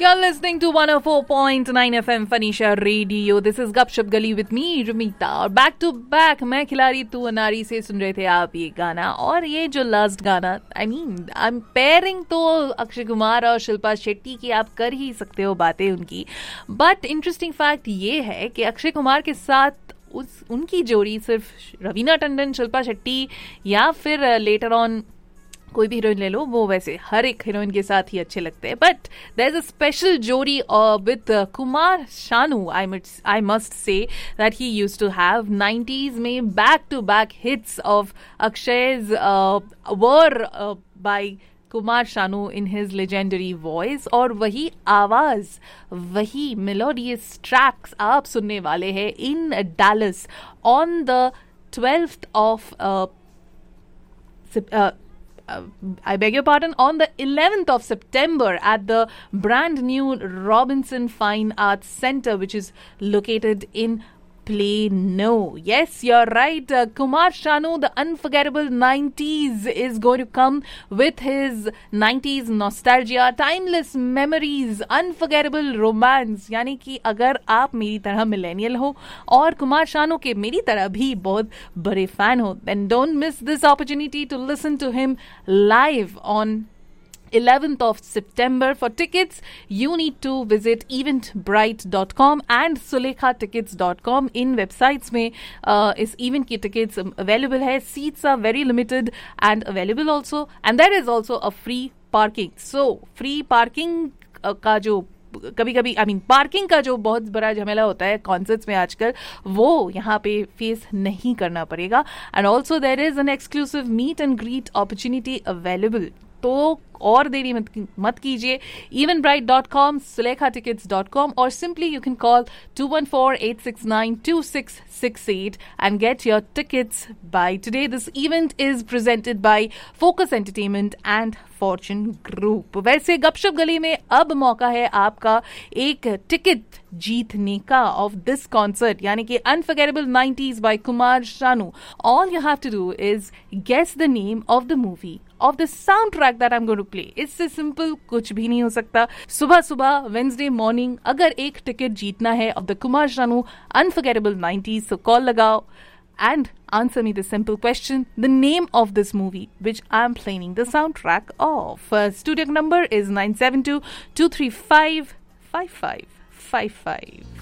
You're listening to 104.9 FM Fanisha Radio. This is Gupshup Gali with me, Rumita. और back to back मैं खिलाड़ी तू अनारी से सुन रहे थे आप ये गाना. और ये जो लास्ट गाना, आई मीन पेयरिंग तो अक्षय कुमार और शिल्पा शेट्टी की आप कर ही सकते हो बातें उनकी. बट इंटरेस्टिंग फैक्ट ये है कि अक्षय कुमार के साथ उनकी जोड़ी सिर्फ रवीना टंडन, शिल्पा शेट्टी या फिर लेटर ऑन कोई भी हीरोइन ले लो, वो वैसे हर एक हीरोइन के साथ ही अच्छे लगते हैं. But there is a special जोड़ी with Kumar Sanu. I must say that he used to have 90s में back to back hits of अक्षय's were bye Kumar Sanu in his legendary voice. और वही आवाज, वही मेलोडियस ट्रैक्स आप सुनने वाले हैं इन Dallas on the 12th of I beg your pardon, on the 11th of September at the brand new Robinson Fine Arts Center, which is located in Plano. Yes, you're right. Kumar Sanu, the unforgettable 90s, is going to come with his 90s nostalgia, timeless memories, unforgettable romance. यानी कि अगर आप मेरी तरह millennial हो और कुमार शानू के मेरी तरह भी बहुत बड़े फैन हो, then don't miss this opportunity to listen to him live on 11th of September. For tickets, you need to visit eventbrite.com and sulekha-tickets.com. In websites में इस event की tickets available है. Seats are very limited and available also, and there is also a free parking. So free parking का जो कभी कभी parking का जो बहुत बड़ा झमेला होता है कॉन्सर्ट्स में आजकल, वो यहाँ पे फेस नहीं करना पड़ेगा. And also there is an exclusive meet and greet opportunity available. तो और देरी मत कीजिए. eventbrite.com, sulekha-tickets.com, or simply you can call 214-869-2668 and get your tickets by today. This event is presented by Focus Entertainment and Fortune Group. वैसे गपशप गली में अब मौका है आपका एक टिकट जीतने का ऑफ दिस कॉन्सर्ट, यानी कि unforgettable 90s bye Kumar Sanu. All you have to do is guess the name of the movie of the soundtrack that I'm going to play. इससे सिंपल कुछ भी नहीं हो सकता. सुबह सुबह वेंसडे मॉर्निंग अगर एक टिकट जीतना है of the Kumar Sanu unforgettable 90s, so call लगाओ and answer me the simple question, the name of this movie which I'm playing the soundtrack of. Studio number is 972-235-5555.